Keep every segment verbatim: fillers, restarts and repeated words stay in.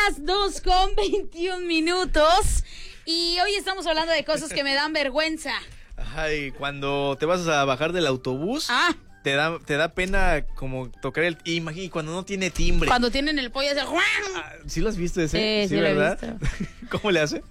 las dos con veintiún minutos. Y hoy estamos hablando de cosas que me dan vergüenza. Ay, cuando te vas a bajar del autobús, Ah, te da, te da pena como tocar el... Imagínate, cuando no tiene timbre. cuando tienen el pollo hace... Ah, ¿sí lo has visto ese? Sí, sí lo he ¿verdad? ¿Cómo le hace?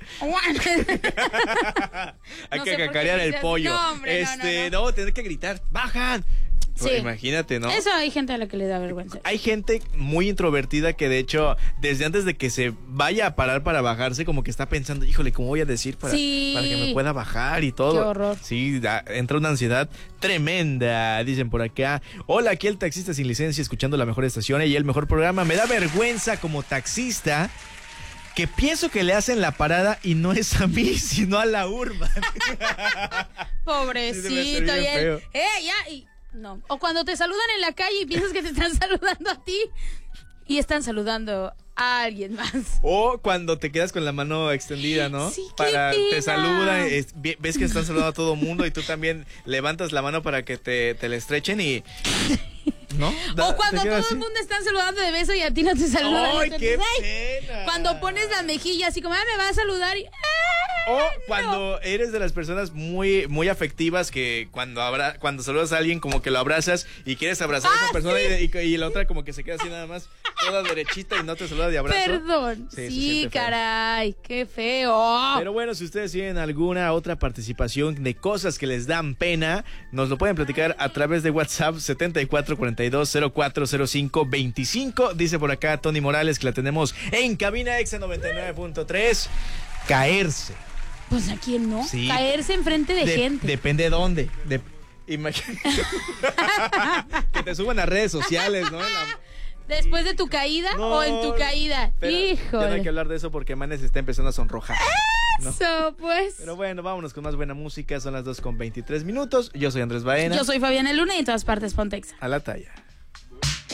Hay No que sé por qué cacarear el dices, pollo. no, hombre, no, este, no, no, tener que gritar, ¡bajan! Sí. Imagínate, ¿no? Eso hay gente a la que le da vergüenza. Hay gente muy introvertida que de hecho, desde antes de que se vaya a parar para bajarse, como que está pensando, híjole, ¿cómo voy a decir para, Sí. para que me pueda bajar y todo? Qué horror. Sí, da, entra una ansiedad tremenda, dicen por acá. Hola, aquí el taxista sin licencia, escuchando la mejor estación y el mejor programa. Me da vergüenza como taxista que pienso que le hacen la parada y no es a mí, sino a la urban. Pobrecito. Sí, debe ser bien y él, feo. eh, ya, y... No. O cuando te saludan en la calle y piensas que te están saludando a ti y están saludando a alguien más. O cuando te quedas con la mano extendida, ¿no? Sí, qué para pena. te saluda, es- ve- ves que están saludando a todo mundo y tú también levantas la mano para que te, te la estrechen y... ¿No? Da- O cuando te todo quedas el así. mundo está saludando de beso y a ti no te saludan. ¡Ay, Entonces, qué ay, pena! cuando pones la mejilla así como, ah, me va a saludar y... O cuando eres de las personas muy, muy afectivas que cuando abra, cuando saludas a alguien como que lo abrazas y quieres abrazar a Ah, esa persona sí. y, y- y la otra como que se queda así nada más toda derechita y no te saluda de abrazo. Perdón. Sí, se Sí, siente feo. caray, qué feo. Pero bueno, si ustedes tienen alguna otra participación de cosas que les dan pena, nos lo pueden platicar a través de WhatsApp setenta y cuatro cuarenta y dos cero cuatro cero cinco veinticinco. Dice por acá Tony Morales que la tenemos en cabina Exa noventa y nueve punto tres. Caerse. Pues a quién no, Sí. caerse enfrente de, De- gente. Depende de dónde. De, imagínate. Que te suban a redes sociales, ¿no? En la- Después de tu caída No, o en tu caída. pero ya no hay que Híjole. hablar de eso porque Manes está empezando a sonrojar. ¿no? Eso, pues. Pero bueno, vámonos con más buena música. Son las dos con veintitrés minutos. Yo soy Andrés Baena. Yo soy Fabiana Luna y en todas partes Pontexa. A la talla.